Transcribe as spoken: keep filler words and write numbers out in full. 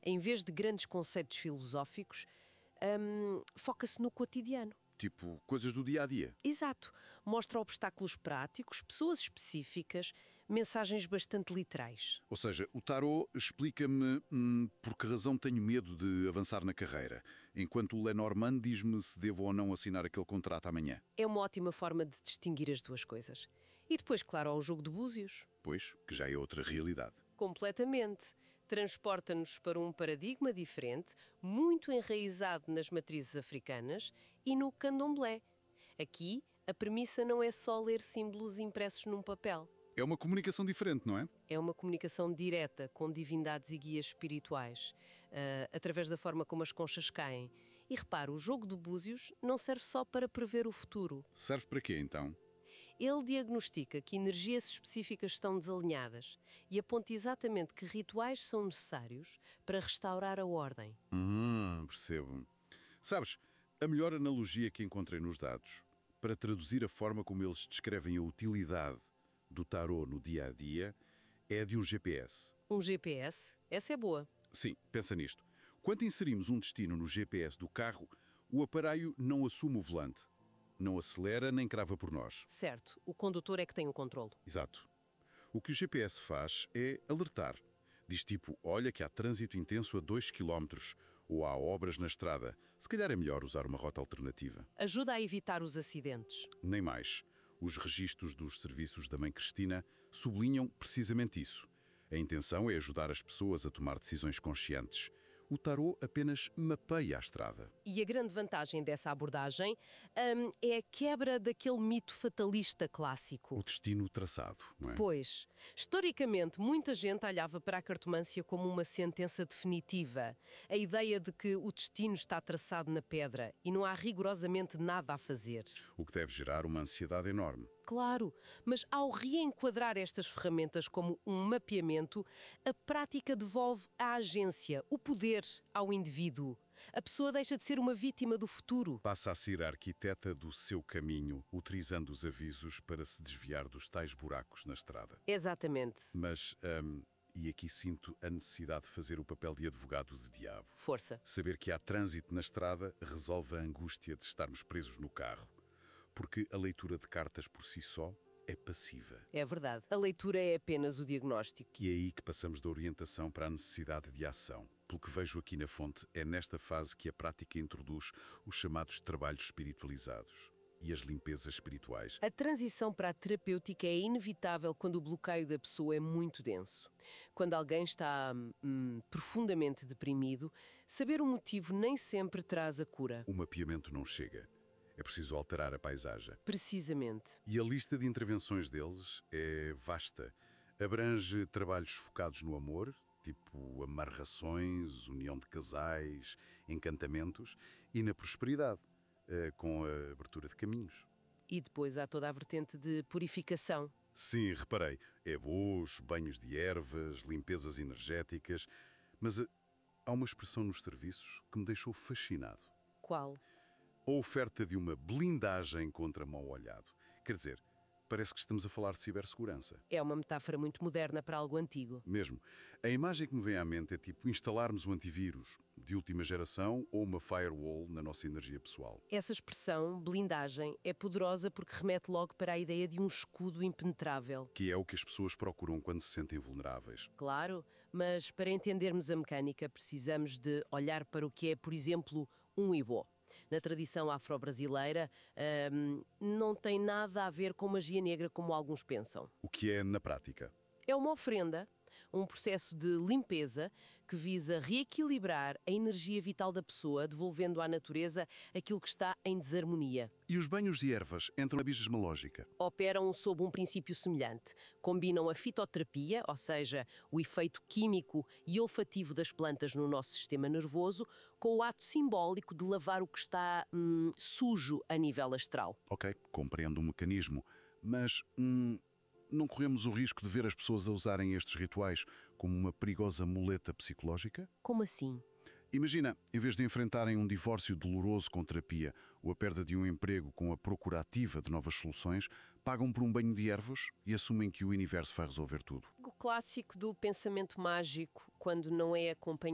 Em vez de grandes conceitos filosóficos, hum, foca-se no cotidiano. Tipo, coisas do dia-a-dia. Exato. Mostra obstáculos práticos, pessoas específicas, mensagens bastante literais. Ou seja, o tarot explica-me hum, por que razão tenho medo de avançar na carreira, enquanto o Lenormand diz-me se devo ou não assinar aquele contrato amanhã. É uma ótima forma de distinguir as duas coisas. E depois, claro, há o jogo de búzios. Pois, que já é outra realidade. Completamente. Transporta-nos para um paradigma diferente, muito enraizado nas matrizes africanas e no candomblé. Aqui, a premissa não é só ler símbolos impressos num papel. É uma comunicação diferente, não é? É uma comunicação direta com divindades e guias espirituais, uh, através da forma como as conchas caem. E repara, o jogo de búzios não serve só para prever o futuro. Serve para quê, então? Ele diagnostica que energias específicas estão desalinhadas e aponta exatamente que rituais são necessários para restaurar a ordem. Hum, percebo. Sabes, a melhor analogia que encontrei nos dados para traduzir a forma como eles descrevem a utilidade do tarot no dia-a-dia é a de um G P S. Um G P S? Essa é boa. Sim, pensa nisto. Quando inserimos um destino no G P S do carro, o aparelho não assume o volante. Não acelera nem crava por nós. Certo, o condutor é que tem o controlo. Exato. O que o G P S faz é alertar. Diz tipo, olha que há trânsito intenso a dois quilómetros ou há obras na estrada. Se calhar é melhor usar uma rota alternativa. Ajuda a evitar os acidentes. Nem mais. Os registros dos serviços da Mãe Cristina sublinham precisamente isso. A intenção é ajudar as pessoas a tomar decisões conscientes. O tarot apenas mapeia a estrada. E a grande vantagem dessa abordagem hum, é a quebra daquele mito fatalista clássico. O destino traçado, não é? Pois, historicamente, muita gente olhava para a cartomância como uma sentença definitiva. A ideia de que o destino está traçado na pedra e não há rigorosamente nada a fazer. O que deve gerar uma ansiedade enorme. Claro, mas ao reenquadrar estas ferramentas como um mapeamento, a prática devolve a agência, o poder ao indivíduo. A pessoa deixa de ser uma vítima do futuro. Passa a ser a arquiteta do seu caminho, utilizando os avisos para se desviar dos tais buracos na estrada. Exatamente. Mas, hum, e aqui sinto a necessidade de fazer o papel de advogado de diabo. Força. Saber que há trânsito na estrada resolve a angústia de estarmos presos no carro. Porque a leitura de cartas por si só é passiva. É verdade. A leitura é apenas o diagnóstico. E é aí que passamos da orientação para a necessidade de ação. Pelo que vejo aqui na fonte, é nesta fase que a prática introduz os chamados trabalhos espiritualizados e as limpezas espirituais. A transição para a terapêutica é inevitável quando o bloqueio da pessoa é muito denso. Quando alguém está hum, profundamente deprimido, saber o motivo nem sempre traz a cura. O mapeamento não chega. É preciso alterar a paisagem. Precisamente. E a lista de intervenções deles é vasta. Abrange trabalhos focados no amor, tipo amarrações, união de casais, encantamentos, e na prosperidade, com a abertura de caminhos. E depois há toda a vertente de purificação. Sim, reparei. Ebôs, banhos de ervas, limpezas energéticas. Mas há uma expressão nos serviços que me deixou fascinado. Qual? A oferta de uma blindagem contra mau olhado. Quer dizer, parece que estamos a falar de cibersegurança. É uma metáfora muito moderna para algo antigo. Mesmo. A imagem que me vem à mente é tipo instalarmos um antivírus de última geração ou uma firewall na nossa energia pessoal. Essa expressão, blindagem, é poderosa porque remete logo para a ideia de um escudo impenetrável. Que é o que as pessoas procuram quando se sentem vulneráveis. Claro, mas para entendermos a mecânica precisamos de olhar para o que é, por exemplo, um ibó. Na tradição afro-brasileira, hum, não tem nada a ver com magia negra como alguns pensam. O que é na prática? É uma oferenda, um processo de limpeza que visa reequilibrar a energia vital da pessoa, devolvendo à natureza aquilo que está em desarmonia. E os banhos de ervas entram na mesma lógica? Operam sob um princípio semelhante. Combinam a fitoterapia, ou seja, o efeito químico e olfativo das plantas no nosso sistema nervoso, com o ato simbólico de lavar o que está hum, sujo a nível astral. Ok, compreendo o mecanismo, mas hum, não corremos o risco de ver as pessoas a usarem estes rituais como uma perigosa muleta psicológica? Como assim? Imagina, em vez de enfrentarem um divórcio doloroso com terapia ou a perda de um emprego com a procura ativa de novas soluções, pagam por um banho de ervas e assumem que o universo vai resolver tudo. O clássico do pensamento mágico, quando não é acompanhado